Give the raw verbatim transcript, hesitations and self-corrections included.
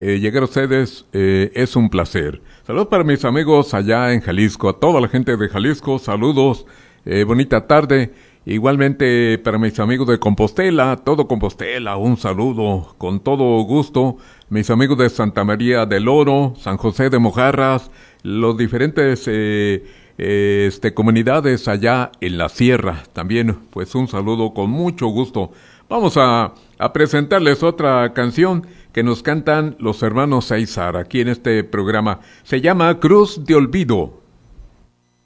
Eh, llegar a ustedes eh, es un placer. Saludos para mis amigos allá en Jalisco, a toda la gente de Jalisco, saludos, eh, bonita tarde. Igualmente para mis amigos de Compostela, todo Compostela, un saludo con todo gusto. Mis amigos de Santa María del Oro, San José de Mojarras, los diferentes eh, eh, este, comunidades allá en la sierra. También, pues un saludo con mucho gusto. Vamos a, a presentarles otra canción que nos cantan los hermanos Aizar aquí en este programa. Se llama Cruz de Olvido.